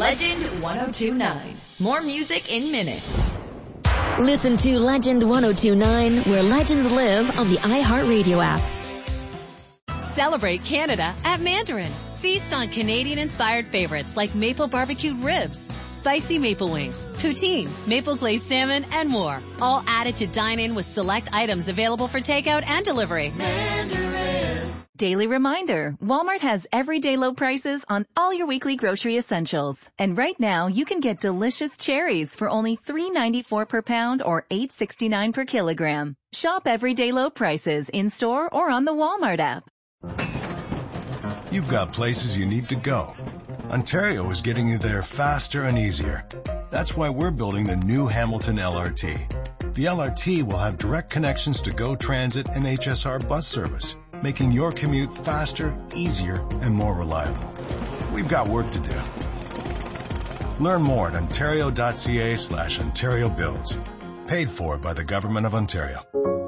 Legend 1029. More music in minutes. Listen to Legend 1029, where legends live on the iHeartRadio app. Celebrate Canada at Mandarin. Feast on Canadian-inspired favorites like maple barbecued ribs, spicy maple wings, poutine, maple glazed salmon, and more. All added to dine in with select items available for takeout and delivery. Mandarin. Daily reminder, Walmart has everyday low prices on all your weekly grocery essentials. And right now, you can get delicious cherries for only $3.94 per pound or $8.69 per kilogram. Shop everyday low prices in-store or on the Walmart app. You've got places you need to go. Ontario is getting you there faster and easier. That's why we're building the new Hamilton LRT. The LRT will have direct connections to GO Transit and HSR bus service, making your commute faster, easier, and more reliable. We've got work to do. Learn more at ontario.ca/Ontario Builds. Paid for by the Government of Ontario.